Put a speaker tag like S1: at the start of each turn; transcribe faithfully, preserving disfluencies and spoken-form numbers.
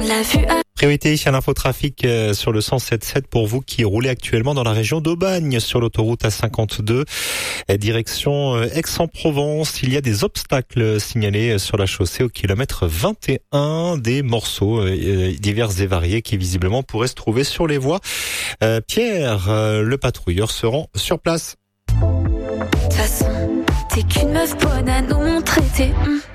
S1: la vue à...
S2: Priorité à l'infotrafic sur le cent sept sept pour vous qui roulez actuellement dans la région d'Aubagne sur l'autoroute A cinquante-deux, direction Aix-en-Provence. Il y a des obstacles signalés sur la chaussée au kilomètre vingt et un, des morceaux divers et variés qui visiblement pourraient se trouver sur les voies. Pierre, le patrouilleur, se rend sur place.
S1: De toute façon, t'es qu'une meuf bonne à nous montrer tes...